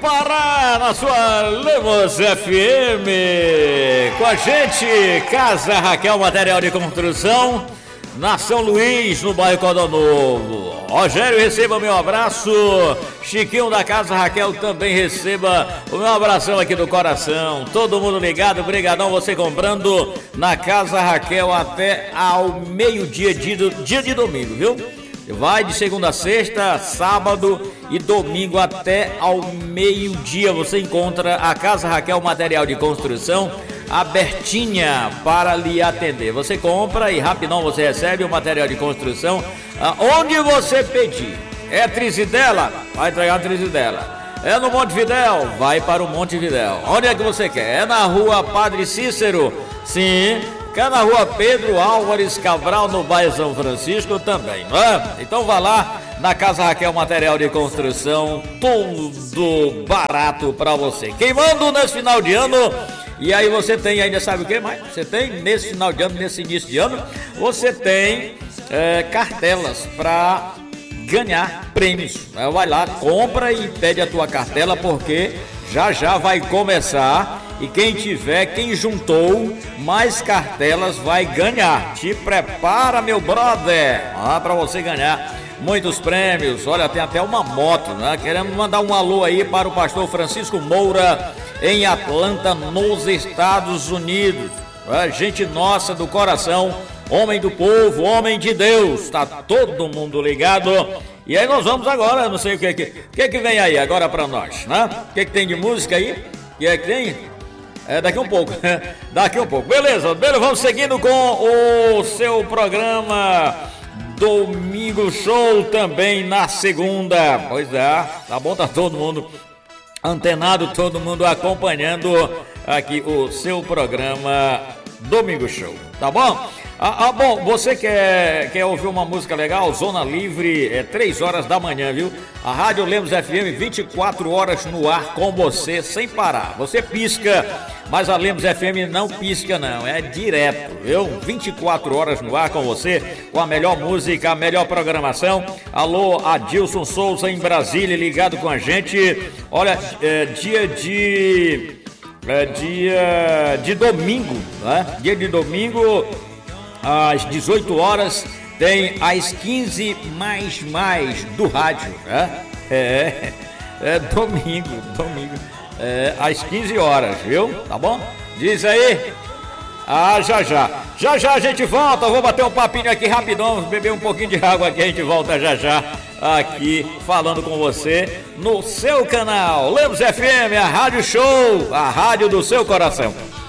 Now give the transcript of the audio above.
Pará, na sua Lemos FM. Com a gente, Casa Raquel Material de Construção, na São Luís, no bairro Codó Novo. Rogério, receba meu abraço. Chiquinho da Casa Raquel também receba o meu abração aqui do coração. Todo mundo ligado, brigadão, você comprando na Casa Raquel até ao meio-dia, dia de domingo, viu? Vai de segunda a sexta, sábado e domingo até ao meio-dia. Você encontra a Casa Raquel Material de Construção abertinha para lhe atender. Você compra e rapidão você recebe o material de construção onde você pedir. É Trizidela? Vai entregar a Trizidela. É no Monte Vidéu? Vai para o Monte Vidéu. Onde é que você quer? É na rua Padre Cícero? Sim. Cá na rua Pedro Álvares Cabral, no bairro São Francisco também, não é? Então vá lá na Casa Raquel Material de Construção, tudo barato pra você. Queimando nesse final de ano, e aí você tem ainda, sabe o que mais? Você tem nesse final de ano, nesse início de ano, você tem cartelas pra ganhar prêmios. Vai lá, compra e pede a tua cartela, porque já vai começar. E quem juntou mais cartelas vai ganhar. Te prepara, meu brother, para você ganhar muitos prêmios. Olha, tem até uma moto, né? Queremos mandar um alô aí para o pastor Francisco Moura, em Atlanta, nos Estados Unidos. Gente nossa do coração, homem do povo, homem de Deus. Tá todo mundo ligado. E aí nós vamos agora, não sei o que vem aí agora para nós, né? O que tem de música aí? O que tem? Daqui um pouco, daqui um pouco. Beleza, vamos seguindo com o seu programa Domingo Show também na segunda. Pois é, tá bom, tá todo mundo antenado, todo mundo acompanhando aqui o seu programa Domingo Show, tá bom? Bom, você quer ouvir uma música legal? Zona Livre, 3 horas da manhã, viu? A Rádio Lemos FM, 24 horas no ar com você, sem parar. Você pisca, mas a Lemos FM não pisca não, é direto, viu? 24 horas no ar com você, com a melhor música, a melhor programação. Alô, Adilson Souza em Brasília, ligado com a gente. Olha, dia de domingo, né? Dia de domingo, às 18 horas, tem às 15 mais do rádio, né? Domingo, às 15 horas, viu? Tá bom? Diz aí. Já a gente volta, vou bater um papinho aqui rapidão, beber um pouquinho de água aqui, a gente volta já aqui falando com você no seu canal Lemos FM, a Rádio Show, a rádio do seu coração.